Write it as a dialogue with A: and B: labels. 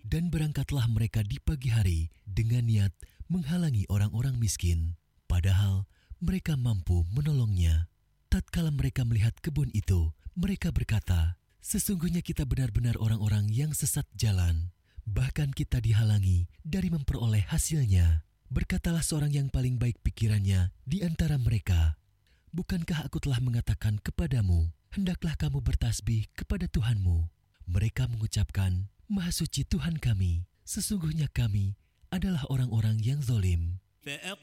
A: Dan berangkatlah mereka di pagi hari dengan niat menghalangi orang-orang miskin, padahal mereka mampu menolongnya. Tatkala mereka melihat kebun itu, mereka berkata, "Sesungguhnya kita benar-benar orang-orang yang sesat jalan. Bahkan kita dihalangi dari memperoleh hasilnya." Berkatalah seorang yang paling baik pikirannya di antara mereka, "Bukankah aku telah mengatakan kepadamu, hendaklah kamu bertasbih kepada Tuhanmu?" Mereka mengucapkan, "Maha suci Tuhan kami, sesungguhnya kami adalah orang-orang yang zalim."